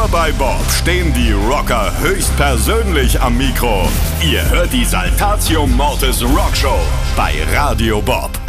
Immer bei Bob stehen die Rocker höchstpersönlich am Mikro. Ihr hört die Saltatio Mortis Rockshow bei Radio Bob.